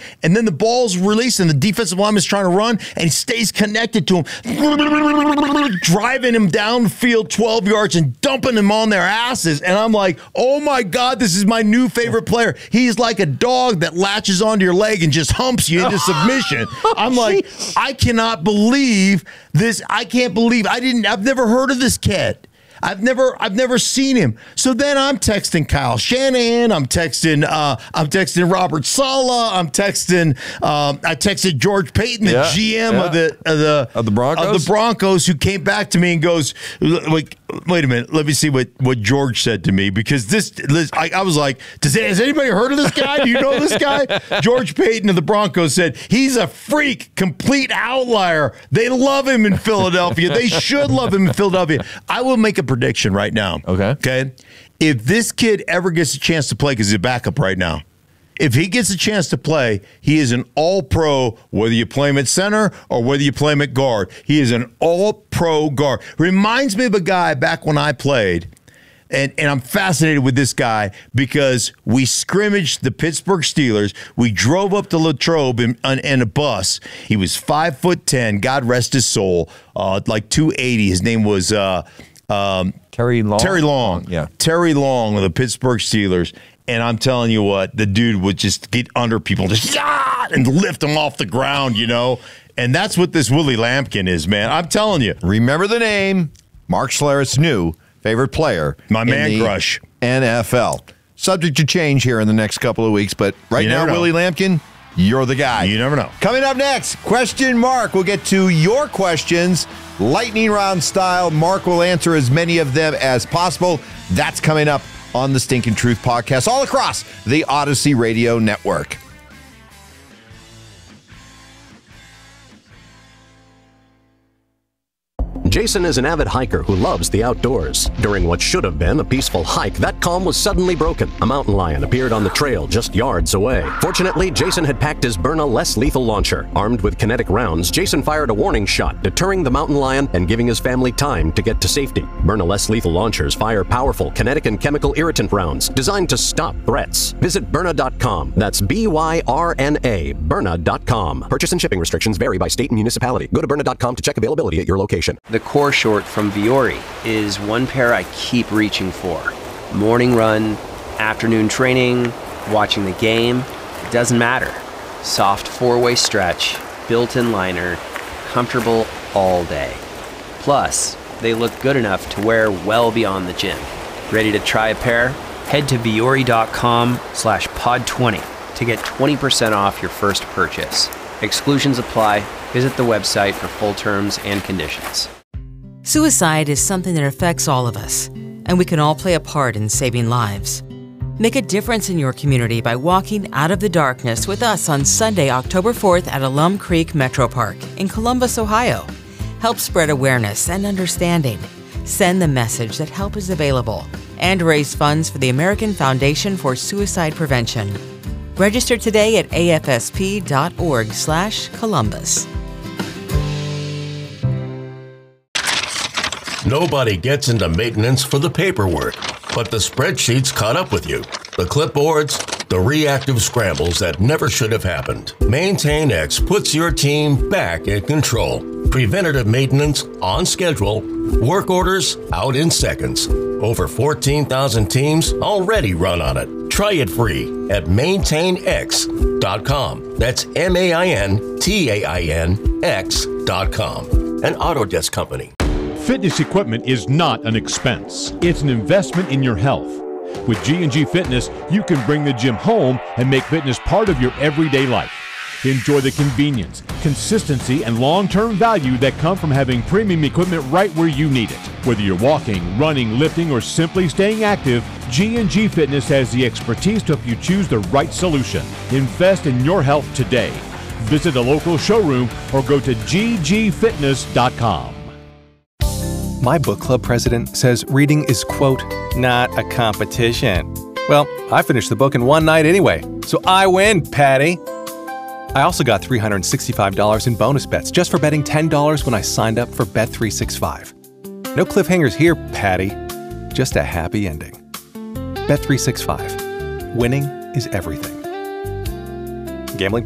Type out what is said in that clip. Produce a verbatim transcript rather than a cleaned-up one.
and then the ball's released, and the defensive lineman's trying to run, and he stays connected to him, driving him down the field twelve yards and dumping him on their asses. And I'm like, oh my God, this is my new favorite player. He's like a dog that latches onto your leg and just humps you into submission. I'm like, I cannot believe this. I can't believe I didn't, I've never heard of this kid. I've never, I've never seen him. So then I'm texting Kyle Shanahan. I'm texting, uh, I'm texting Robert Saleh. I'm texting, um, I texted George Payton, the yeah, G M yeah. of the of the of the Broncos, of the Broncos, who came back to me and goes, like, wait a minute, let me see what, what George said to me, because this, this I, I was like, Does, has anybody heard of this guy? Do you know this guy? George Payton of the Broncos said he's a freak, complete outlier. They love him in Philadelphia. They should love him in Philadelphia. I will make a prediction right now. Okay. Okay. If this kid ever gets a chance to play, because he's a backup right now, if he gets a chance to play, he is an all-pro, whether you play him at center or whether you play him at guard. He is an all-pro guard. Reminds me of a guy back when I played, and, and I'm fascinated with this guy because we scrimmaged the Pittsburgh Steelers. We drove up to Latrobe in, in, in a bus. He was five foot ten, God rest his soul, uh, like two eighty. His name was uh, um, Terry Long. Terry Long. Yeah. Terry Long of the Pittsburgh Steelers. And I'm telling you what, the dude would just get under people, just yeah, and lift them off the ground, you know. And that's what this Willie Lampkin is, man. I'm telling you. Remember the name, Mark Schlereth's new favorite player. My man crush. N F L. Subject to change here in the next couple of weeks, but right now, know. Willie Lampkin, you're the guy. You never know. Coming up next, Question Mark. We'll get to your questions, lightning round style. Mark will answer as many of them as possible. That's coming up on the Stinkin' Truth podcast, all across the Odyssey Radio Network. Jason is an avid hiker who loves the outdoors. During what should have been a peaceful hike, that calm was suddenly broken. A mountain lion appeared on the trail just yards away. Fortunately, Jason had packed his Byrna less lethal launcher. Armed with kinetic rounds, Jason fired a warning shot, deterring the mountain lion and giving his family time to get to safety. Byrna less lethal launchers fire powerful kinetic and chemical irritant rounds designed to stop threats. Visit Byrna dot com. That's B Y R N A, Byrna dot com. Purchase and shipping restrictions vary by state and municipality. Go to Byrna dot com to check availability at your location. The core short from Vuori is one pair I keep reaching for. Morning run, afternoon training, watching the game, it doesn't matter. Soft four-way stretch, built-in liner, comfortable all day. Plus, they look good enough to wear well beyond the gym. Ready to try a pair? Head to Vuori dot com slash pod twenty to get twenty percent off your first purchase. Exclusions apply. Visit the website for full terms and conditions. Suicide is something that affects all of us, and we can all play a part in saving lives. Make a difference in your community by walking out of the darkness with us on Sunday, October fourth at Alum Creek Metro Park in Columbus, Ohio. Help spread awareness and understanding. Send the message that help is available and raise funds for the American Foundation for Suicide Prevention. Register today at A F S P dot org slash Columbus. Nobody gets into maintenance for the paperwork, but the spreadsheets caught up with you. The clipboards, the reactive scrambles that never should have happened. MaintainX puts your team back in control. Preventative maintenance on schedule. Work orders out in seconds. Over fourteen thousand teams already run on it. Try it free at maintain x dot com. That's M A I N T A I N X dot com. An Autodesk company. Fitness equipment is not an expense. It's an investment in your health. With G and G Fitness, you can bring the gym home and make fitness part of your everyday life. Enjoy the convenience, consistency, and long-term value that come from having premium equipment right where you need it. Whether you're walking, running, lifting, or simply staying active, G and G Fitness has the expertise to help you choose the right solution. Invest in your health today. Visit a local showroom or go to G G fitness dot com. My book club president says reading is, quote, not a competition. Well, I finished the book in one night anyway, so I win, Patty. I also got three hundred sixty-five dollars in bonus bets just for betting ten dollars when I signed up for Bet three sixty-five. No cliffhangers here, Patty. Just a happy ending. Bet three sixty-five. Winning is everything. Gambling